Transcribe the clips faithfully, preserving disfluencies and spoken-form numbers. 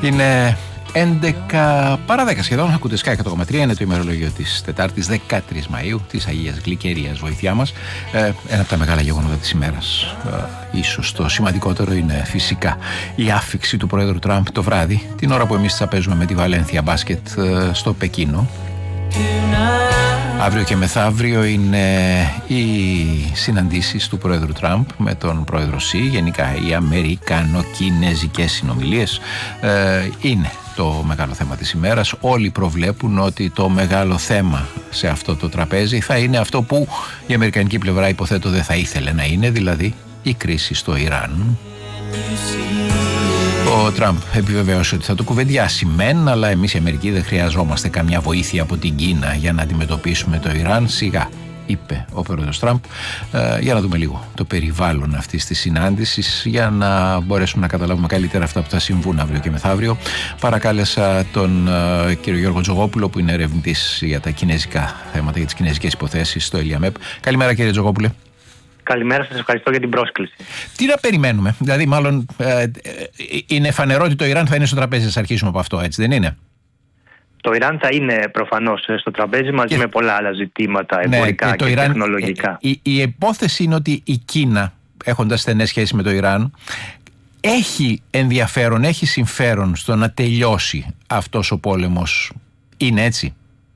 Είναι έντεκα παρά δέκα σχεδόν, ακούτε Sky εκατό κόμμα τρία, είναι το ημερολόγιο της Τετάρτης δεκατρείς Μαΐου, της Αγίας Γλυκερίας, βοήθειά μας. Ε, ένα από τα μεγάλα γεγονότα της ημέρας, ε, ίσως το σημαντικότερο, είναι φυσικά η άφιξη του Πρόεδρου Τραμπ το βράδυ, την ώρα που εμείς θα παίζουμε με τη Βαλένθια μπάσκετ ε, στο Πεκίνο. Αύριο και μεθαύριο είναι οι συναντήσεις του Πρόεδρου Τραμπ με τον Πρόεδρο Σι. Γενικά οι αμερικανο-κινέζικες συνομιλίες ε, είναι το μεγάλο θέμα της ημέρας. Όλοι προβλέπουν ότι το μεγάλο θέμα σε αυτό το τραπέζι θα είναι αυτό που η αμερικανική πλευρά, υποθέτω, δεν θα ήθελε να είναι, δηλαδή η κρίση στο Ιράν. Ο Τραμπ επιβεβαίωσε ότι θα το κουβεντιάσει μεν, αλλά εμείς οι Αμερικοί δεν χρειαζόμαστε καμιά βοήθεια από την Κίνα για να αντιμετωπίσουμε το Ιράν. Σιγά, είπε ο πρόεδρος Τραμπ. Ε, για να δούμε λίγο το περιβάλλον αυτής της συνάντησης, για να μπορέσουμε να καταλάβουμε καλύτερα αυτά που θα συμβούν αύριο και μεθαύριο. Παρακάλεσα τον ε, κύριο Γιώργο Τζογόπουλο, που είναι ερευνητής για τα κινέζικα θέματα, για τις κινέζικες υποθέσεις στο Ελιαμέπ. Καλημέρα, κύριε Τζογόπουλε. Καλημέρα, σας ευχαριστώ για την πρόσκληση. Τι να περιμένουμε, δηλαδή, μάλλον ε, ε, είναι φανερό ότι το Ιράν θα είναι στο τραπέζι, ας αρχίσουμε από αυτό, έτσι δεν είναι? Το Ιράν θα είναι προφανώς στο τραπέζι μαζί και με πολλά άλλα ζητήματα εμπορικά, ναι, και, και Ιράν, τεχνολογικά. Η, η υπόθεση είναι ότι η Κίνα, έχοντας στενές σχέσεις με το Ιράν, έχει ενδιαφέρον, έχει συμφέρον στο να τελειώσει αυτός ο πόλεμος. Είναι έτσι?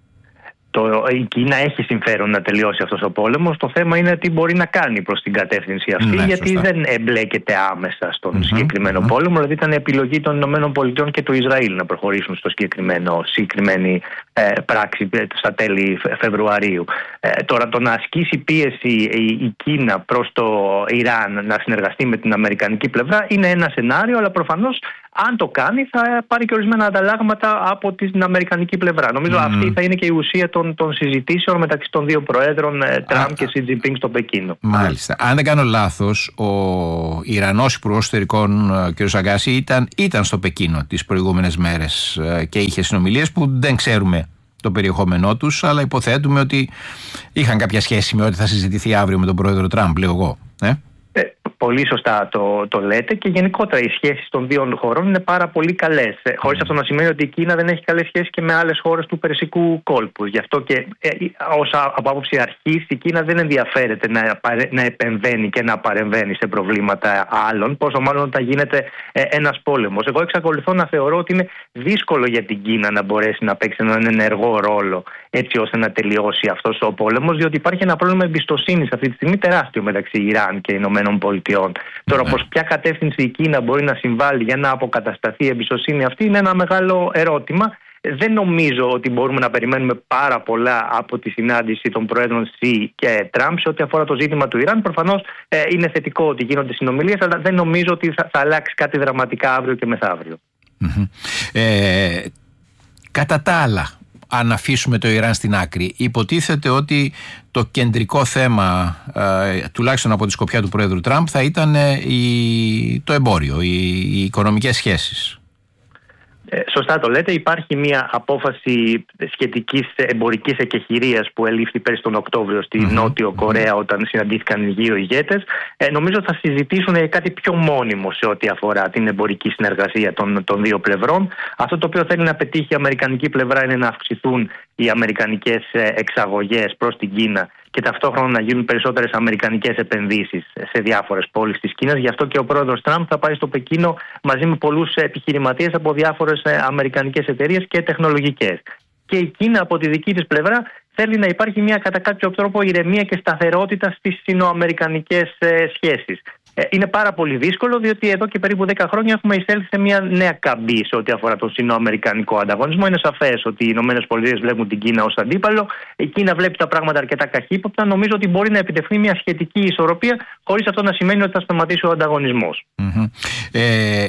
Το, η Κίνα έχει συμφέρον να τελειώσει αυτός ο πόλεμος. Το θέμα είναι τι μπορεί να κάνει προς την κατεύθυνση αυτή, ναι, γιατί σωστά. δεν εμπλέκεται άμεσα στον mm-hmm, συγκεκριμένο mm-hmm. πόλεμο. Δηλαδή ήταν επιλογή των ΗΠΑ και του Ισραήλ να προχωρήσουν στο συγκεκριμένο, συγκεκριμένη ε, πράξη στα τέλη Φεβρουαρίου. Ε, τώρα, το να ασκήσει πίεση η, η Κίνα προς το Ιράν να συνεργαστεί με την αμερικανική πλευρά είναι ένα σενάριο, αλλά προφανώς αν το κάνει θα πάρει και ορισμένα ανταλλάγματα από την αμερικανική πλευρά. Νομίζω mm. αυτή θα είναι και η ουσία των, των συζητήσεων μεταξύ των δύο προέδρων, Τραμπ και Σι Τζινπίνγκ, στο Πεκίνο. Μάλιστα. Αν δεν κάνω λάθος, ο Ιρανός Υπουργός Εσωτερικών κ. Σαγκάση ήταν, ήταν στο Πεκίνο τις προηγούμενες μέρες και είχε συνομιλίες που δεν ξέρουμε το περιεχόμενό τους, αλλά υποθέτουμε ότι είχαν κάποια σχέση με ό,τι θα συζητηθεί αύριο με τον πρόεδρο Τραμπ, λέω εγώ. Ε? Ε, πολύ σωστά το, το λέτε, και γενικότερα οι σχέσεις των δύο χωρών είναι πάρα πολύ καλές. Ε, χωρίς mm. αυτό να σημαίνει ότι η Κίνα δεν έχει καλές σχέσεις και με άλλες χώρες του Περσικού κόλπου. Γι' αυτό και ε, ως από άποψη αρχής η Κίνα δεν ενδιαφέρεται να, να επεμβαίνει και να παρεμβαίνει σε προβλήματα άλλων, πόσο μάλλον όταν γίνεται ε, ένας πόλεμος. Εγώ εξακολουθώ να θεωρώ ότι είναι δύσκολο για την Κίνα να μπορέσει να παίξει έναν ενεργό ρόλο έτσι ώστε να τελειώσει αυτός ο πόλεμος, διότι υπάρχει ένα πρόβλημα εμπιστοσύνης αυτή τη στιγμή τεράστιο μεταξύ Ιράν και Ηνωμένων Πολιτειών. Τώρα, ναι. προς ποια κατεύθυνση η Κίνα μπορεί να συμβάλλει για να αποκατασταθεί η εμπιστοσύνη αυτή είναι ένα μεγάλο ερώτημα. Δεν νομίζω ότι μπορούμε να περιμένουμε πάρα πολλά από τη συνάντηση των Προέδρων Σι και Τραμπ σε ό,τι αφορά το ζήτημα του Ιράν. Προφανώς ε, είναι θετικό ότι γίνονται συνομιλίες, αλλά δεν νομίζω ότι θα, θα αλλάξει κάτι δραματικά αύριο και μεθαύριο. Mm-hmm. Ε, κατά τα άλλα, αν αφήσουμε το Ιράν στην άκρη, υποτίθεται ότι το κεντρικό θέμα, ε, τουλάχιστον από τη σκοπιά του Πρόεδρου Τραμπ, θα ήταν ε, η, το εμπόριο, οι, οι οικονομικές σχέσεις. Ε, σωστά το λέτε. Υπάρχει μια απόφαση σχετικής εμπορικής εκεχηρίας που ελήφθη πέρυσι τον Οκτώβριο στη mm-hmm. Νότιο Κορέα mm-hmm. όταν συναντήθηκαν οι δύο ηγέτες. Ε, νομίζω θα συζητήσουν κάτι πιο μόνιμο σε ό,τι αφορά την εμπορική συνεργασία των, των δύο πλευρών. Αυτό το οποίο θέλει να πετύχει η αμερικανική πλευρά είναι να αυξηθούν οι αμερικανικές εξαγωγές προς την Κίνα και ταυτόχρονα να γίνουν περισσότερες αμερικανικές επενδύσεις σε διάφορες πόλεις της Κίνας. Γι' αυτό και ο πρόεδρος Τραμπ θα πάει στο Πεκίνο μαζί με πολλούς επιχειρηματίες από διάφορες αμερικανικές εταιρείες και τεχνολογικές. Και η Κίνα από τη δική της πλευρά θέλει να υπάρχει μια κατά κάποιο τρόπο ηρεμία και σταθερότητα στις σινοαμερικανικές σχέσεις. Είναι πάρα πολύ δύσκολο, διότι εδώ και περίπου δέκα χρόνια έχουμε εισέλθει σε μια νέα καμπή σε ό,τι αφορά τον σινοαμερικανικό ανταγωνισμό. Είναι σαφές ότι οι ΗΠΑ βλέπουν την Κίνα ως αντίπαλο. Η Κίνα βλέπει τα πράγματα αρκετά καχύποπτα. Νομίζω ότι μπορεί να επιτευχθεί μια σχετική ισορροπία, χωρίς αυτό να σημαίνει ότι θα σταματήσει ο ανταγωνισμός. Mm-hmm. Ε,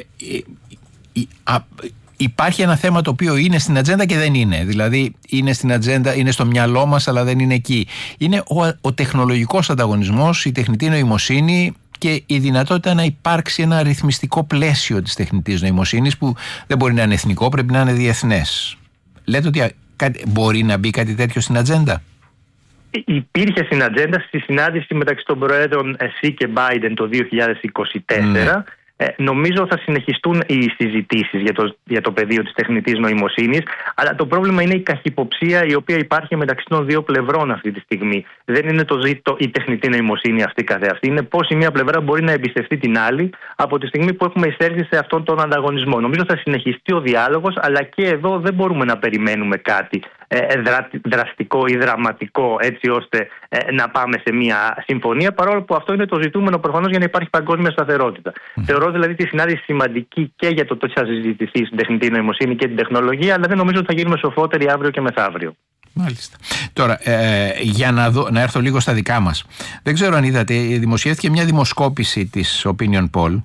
Υπάρχει ένα θέμα το οποίο είναι στην ατζέντα και δεν είναι. Δηλαδή είναι στην ατζέντα, είναι στο μυαλό μας, αλλά δεν είναι εκεί. Είναι ο, ο τεχνολογικός ανταγωνισμός, η τεχνητή νοημοσύνη και η δυνατότητα να υπάρξει ένα ρυθμιστικό πλαίσιο της τεχνητής νοημοσύνης που δεν μπορεί να είναι εθνικό, πρέπει να είναι διεθνές. Λέτε ότι μπορεί να μπει κάτι τέτοιο στην ατζέντα? Υπήρχε στην ατζέντα στη συνάντηση μεταξύ των Προέδρων Σι και Biden το δύο χιλιάδες είκοσι τέσσερα. Mm. Ε, νομίζω θα συνεχιστούν οι συζητήσεις για το, για το πεδίο της τεχνητής νοημοσύνης, αλλά το πρόβλημα είναι η καχυποψία η οποία υπάρχει μεταξύ των δύο πλευρών αυτή τη στιγμή. Δεν είναι το ζήτο η τεχνητή νοημοσύνη αυτή καθεαυτή, είναι πώς η μία πλευρά μπορεί να εμπιστευτεί την άλλη από τη στιγμή που έχουμε εισέλθει σε αυτόν τον ανταγωνισμό. Νομίζω θα συνεχιστεί ο διάλογος, αλλά και εδώ δεν μπορούμε να περιμένουμε κάτι ε, δρα, δραστικό ή δραματικό, έτσι ώστε ε, να πάμε σε μια συμφωνία, παρόλο που αυτό είναι το ζητούμενο προφανώς για να υπάρχει παγκόσμια σταθερότητα. Mm. Θεωρώ δηλαδή τη συνάντηση σημαντική και για το τι θα συζητηθεί στην τεχνητή νοημοσύνη και την τεχνολογία, αλλά δεν νομίζω ότι θα γίνουμε σοφότεροι αύριο και μεθαύριο. Μάλιστα. Τώρα, ε, για να, δω, να έρθω λίγο στα δικά μας. Δεν ξέρω αν είδατε, δημοσιεύτηκε μια δημοσκόπηση της Opinion Poll,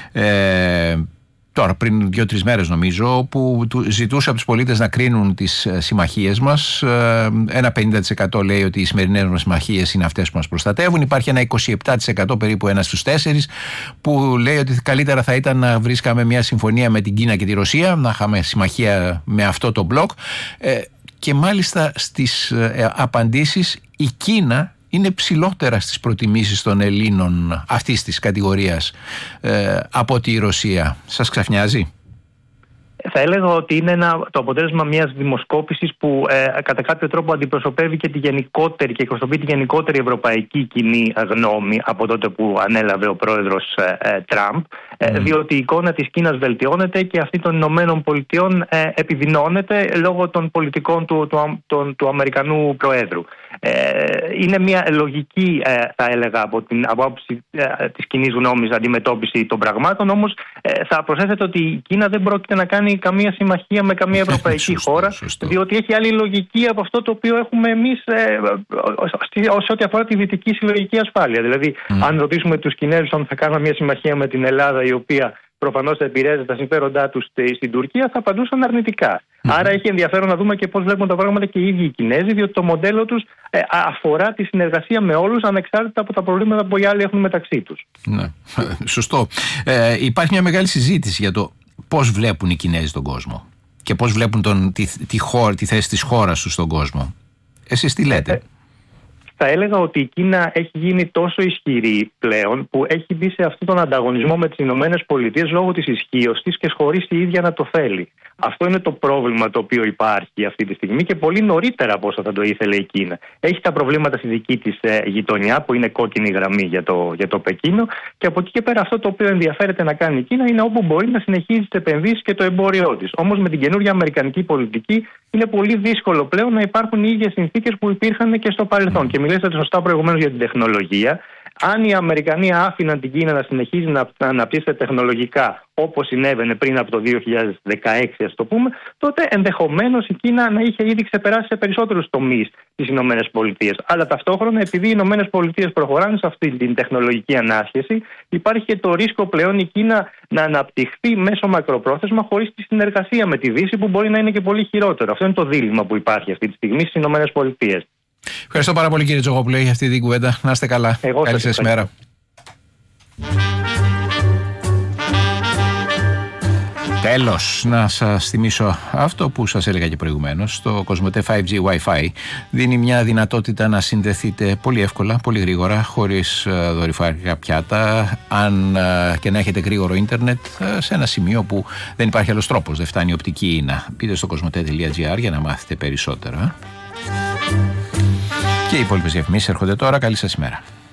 ε, τώρα πριν δύο-τρεις μέρες νομίζω, που ζητούσε από τους πολίτες να κρίνουν τις συμμαχίες μας. Ένα πενήντα τοις εκατό λέει ότι οι σημερινές μας συμμαχίες είναι αυτές που μας προστατεύουν. Υπάρχει ένα είκοσι επτά τοις εκατό, περίπου ένα στους τέσσερις, που λέει ότι καλύτερα θα ήταν να βρίσκαμε μια συμφωνία με την Κίνα και τη Ρωσία, να είχαμε συμμαχία με αυτό το μπλοκ. Και μάλιστα στις απαντήσεις η Κίνα είναι ψηλότερα στις προτιμήσεις των Ελλήνων αυτής της κατηγορίας ε, από τη Ρωσία. Σας ξαφνιάζει? Θα έλεγα ότι είναι ένα, το αποτέλεσμα μιας δημοσκόπησης που ε, κατά κάποιο τρόπο αντιπροσωπεύει και τη γενικότερη και εκπροσωπεί τη γενικότερη ευρωπαϊκή κοινή γνώμη από τότε που ανέλαβε ο πρόεδρος ε, Τραμπ, ε, mm. διότι η εικόνα της Κίνας βελτιώνεται και αυτή των Ηνωμένων Πολιτειών ε, επιδεινώνεται λόγω των πολιτικών του, του, του, του Αμερικανού Προέδρου. Ε, είναι μια λογική, ε, θα έλεγα, από την άποψη ε, της κοινής γνώμης αντιμετώπιση των πραγμάτων, όμως ε, θα προσέθετε ότι η Κίνα δεν πρόκειται να κάνει καμία συμμαχία με καμία ευρωπαϊκή σωστό, χώρα, σωστό. διότι έχει άλλη λογική από αυτό το οποίο έχουμε εμείς ε, όσο ό,τι αφορά τη δυτική συλλογική ασφάλεια. Δηλαδή, mm. αν ρωτήσουμε τους Κινέζους αν θα κάνουν μια συμμαχία με την Ελλάδα, η οποία προφανώς θα επηρέαζε τα συμφέροντά τους στην Τουρκία, θα απαντούσαν αρνητικά. Mm. Άρα έχει ενδιαφέρον να δούμε και πώς βλέπουν τα πράγματα και οι ίδιοι οι Κινέζοι, διότι το μοντέλο τους ε, αφορά τη συνεργασία με όλους, ανεξάρτητα από τα προβλήματα που οι άλλοι έχουν μεταξύ τους. Ναι, σωστό. Ε, υπάρχει μια μεγάλη συζήτηση για το πώς βλέπουν οι Κινέζοι τον κόσμο και πώς βλέπουν τον, τη, τη, χώρα, τη θέση της χώρας τους στον κόσμο. Εσείς τι λέτε? Ε, θα έλεγα ότι η Κίνα έχει γίνει τόσο ισχυρή πλέον που έχει μπει σε αυτόν τον ανταγωνισμό με τις Ηνωμένες Πολιτείες λόγω της ισχύως της και χωρίς η ίδια να το θέλει. Αυτό είναι το πρόβλημα το οποίο υπάρχει αυτή τη στιγμή και πολύ νωρίτερα από όσο θα το ήθελε η Κίνα. Έχει τα προβλήματα στη δική της ε, γειτονιά που είναι κόκκινη γραμμή για το, για το Πεκίνο, και από εκεί και πέρα αυτό το οποίο ενδιαφέρεται να κάνει η Κίνα είναι όπου μπορεί να συνεχίζει τις επενδύσεις και το εμπόριό της. Όμως με την καινούργια αμερικανική πολιτική είναι πολύ δύσκολο πλέον να υπάρχουν οι ίδιες συνθήκες που υπήρχαν και στο παρελθόν. Και μιλήσατε σωστά προηγουμένως για την τεχνολογία. Αν οι Αμερικανοί άφηναν την Κίνα να συνεχίζει να αναπτύσσεται τεχνολογικά όπως συνέβαινε πριν από το δύο χιλιάδες δεκαέξι, ας το πούμε, τότε ενδεχομένως η Κίνα να είχε ήδη ξεπεράσει σε περισσότερους τομείς τις Ηνωμένες Πολιτείες. Αλλά ταυτόχρονα, επειδή οι Ηνωμένες Πολιτείες προχωράνε σε αυτή την τεχνολογική ανάσχεση, υπάρχει και το ρίσκο πλέον η Κίνα να αναπτυχθεί μέσω μακροπρόθεσμα χωρίς τη συνεργασία με τη Δύση, που μπορεί να είναι και πολύ χειρότερο. Αυτό είναι το δίλημμα που υπάρχει αυτή τη στιγμή στις Ηνωμένες Πολιτείες. Ευχαριστώ πάρα πολύ, κύριε Τζογόπουλε, για αυτή την κουβέντα. Να είστε καλά. Εγώ καλή σας μέρα. Τέλος, να σας θυμίσω αυτό που σας έλεγα και προηγουμένως. Το Κοσμοτέ φάιβ τζι Wi-Fi δίνει μια δυνατότητα να συνδεθείτε πολύ εύκολα, πολύ γρήγορα, χωρίς δορυφορικά πιάτα, αν και να έχετε γρήγορο ίντερνετ σε ένα σημείο που δεν υπάρχει άλλος τρόπος, δεν φτάνει η οπτική ίνα. Μπείτε στο κοσμοτέ τελεία τζι άρ για να μάθετε περισσότερα. Και οι υπόλοιπες διαφημίσεις έρχονται τώρα. Καλή σας ημέρα.